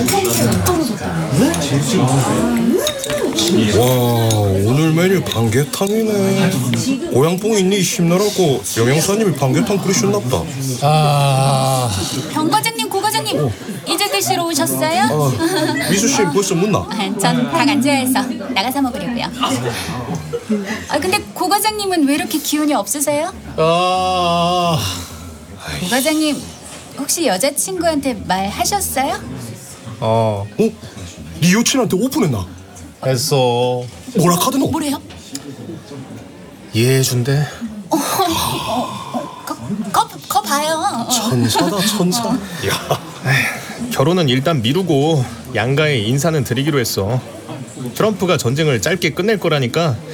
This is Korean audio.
와, 오늘 메뉴 방개탕이네. 고향뽕 있니 심느라고 영양사님이 방개탕 끓이셨나보다. 병 과장님, 고 과장님, 이제 드시러 오셨어요? 미수씨 벌써 묻나? 전 닭 안 좋아해서 나가서 먹으려고요. 근데 고 과장님은 왜 이렇게 기운이 없으세요? 고 과장님, 혹시 여자친구한테 말하셨어요? 어? 네 여친한테 오픈했나? 했어. 뭐라 카드노? 뭐래요? 이해해준대. 거 봐요. 천사다 천사. 야, 결혼은 일단 미루고 양가에 인사는 드리기로 했어. 트럼프가 전쟁을 짧게 끝낼 거라니까